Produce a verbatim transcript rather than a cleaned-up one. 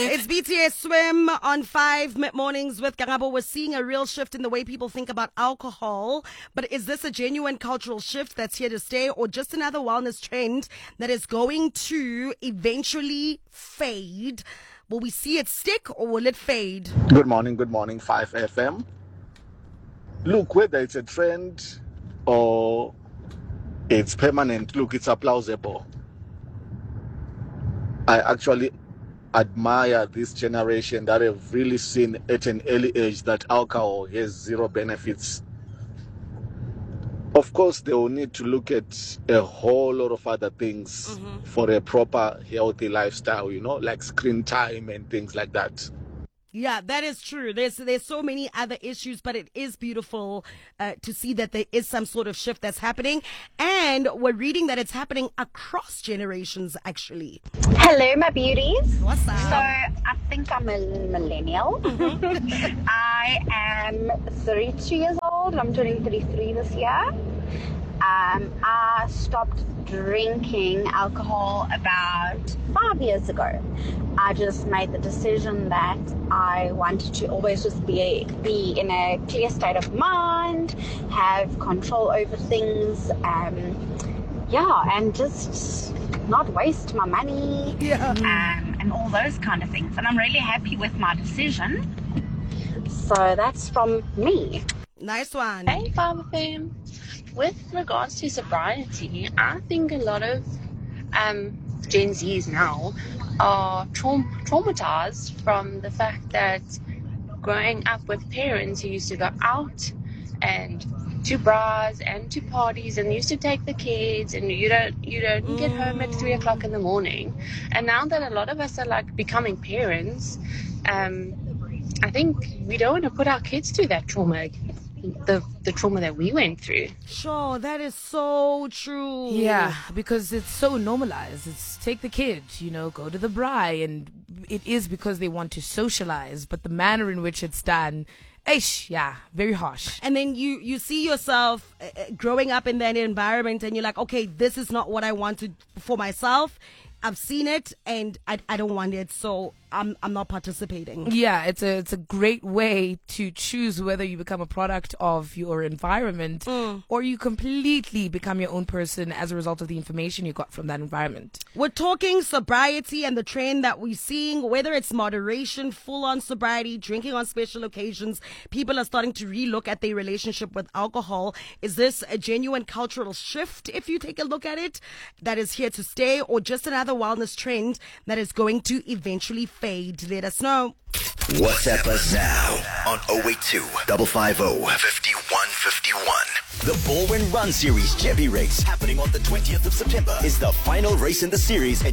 It's B T S Swim on five mid-mornings with Karabo. We're seeing a real shift in the way people think about alcohol. But is this a genuine cultural shift that's here to stay, or just another wellness trend that is going to eventually fade? Will we see it stick or will it fade? Good morning, good morning, five F M. Look, whether it's a trend or it's permanent, look, it's applaudable. I actually admire this generation that have really seen at an early age that alcohol has zero benefits. Of course, they will need to look at a whole lot of other things mm-hmm. for a proper, healthy lifestyle, you know, like screen time and things like that. Yeah, that is true. There's there's so many other issues, but it is beautiful uh, to see that there is some sort of shift that's happening. And we're reading that it's happening across generations, actually. Hello, my beauties. What's up? So I think I'm a millennial. Mm-hmm. I am thirty-two years old. I'm turning thirty-three this year. Um, I stopped drinking alcohol about five years ago. I just made the decision that I wanted to always just be be in a clear state of mind, have control over things, um, yeah, and just not waste my money, yeah. um, and all those kind of things. And I'm really happy with my decision. So that's from me. Nice one. Hey, Farmer Fam. With regards to sobriety, I think a lot of um, Gen Zs now are traum- traumatized from the fact that growing up with parents who used to go out and to bars and to parties and used to take the kids, and you don't you don't mm. get home at three o'clock in the morning. And now that a lot of us are like becoming parents, um, I think we don't want to put our kids through that trauma. The the trauma that we went through. Sure, that is so true. Yeah, because it's so normalized. It's take the kid, you know, go to the braai, and it is because they want to socialize, but the manner in which it's done, eish, yeah, very harsh. And then you, you see yourself uh, growing up in that environment, and you're like, okay, this is not what I want to for myself. I've seen it, and I I don't want it, so I'm I'm not participating. Yeah, it's a it's a great way to choose whether you become a product of your environment mm. or you completely become your own person as a result of the information you got from that environment. We're talking sobriety and the trend that we're seeing, whether it's moderation, full-on sobriety, drinking on special occasions. People are starting to relook at their relationship with alcohol. Is this a genuine cultural shift, if you take a look at it, that is here to stay, or just another wellness trend that is going to eventually fade? Let us know. WhatsApp us now on oh eight two, five five oh, five one five one. The Baldwin Run Series Chevy Race, happening on the twentieth of September, is the final race in the series.